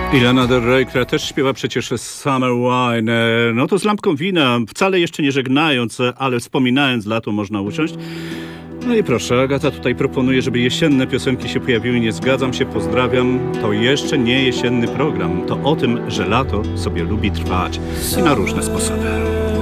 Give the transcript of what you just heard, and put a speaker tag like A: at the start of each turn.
A: I Lana Del Rey, która też śpiewa przecież Summer Wine. No to z lampką wina, wcale jeszcze nie żegnając, ale wspominając lato można usiąść. No i proszę, Agata tutaj proponuje, żeby jesienne piosenki się pojawiły. Nie zgadzam się, pozdrawiam. To jeszcze nie jesienny program. To o tym, że lato sobie lubi trwać i na różne sposoby.